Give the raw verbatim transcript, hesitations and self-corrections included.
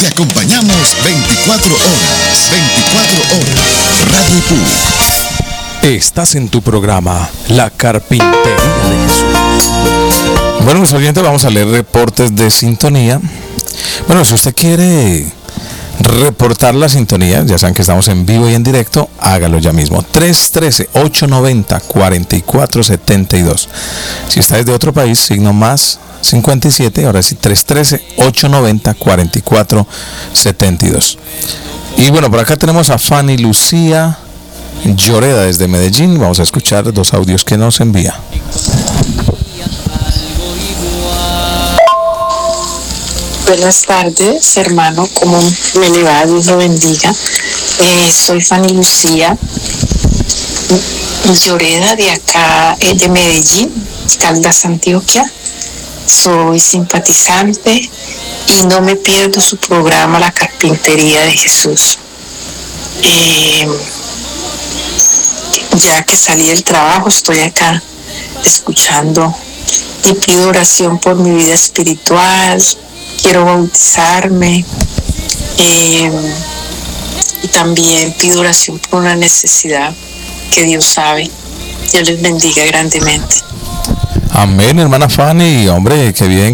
Te acompañamos veinticuatro horas. veinticuatro horas. Radio Puc. Estás en tu programa La Carpintería de Jesús. Bueno, mis oyentes, vamos a leer reportes de sintonía. Bueno, si usted quiere reportar la sintonía, ya saben que estamos en vivo y en directo, hágalo ya mismo. tres uno tres, ocho nueve cero, cuatro cuatro siete dos. Si está desde otro país, signo más cincuenta y siete, ahora sí, tres uno tres, ocho nueve cero, cuatro cuatro siete dos. Y bueno, por acá tenemos a Fanny Lucía Lloreda desde Medellín. Vamos a escuchar dos audios que nos envía. Buenas tardes, hermano, ¿cómo me le va? Dios lo bendiga. Eh, soy Fanny Lucía Lloreda de acá, eh, de Medellín, Caldas, Antioquia. Soy simpatizante y no me pierdo su programa La Carpintería de Jesús. Eh, ya que salí del trabajo, estoy acá escuchando y pido oración por mi vida espiritual. Quiero bautizarme eh, y también pido oración por una necesidad que Dios sabe. Dios les bendiga grandemente. Amén, hermana Fanny. Hombre, qué bien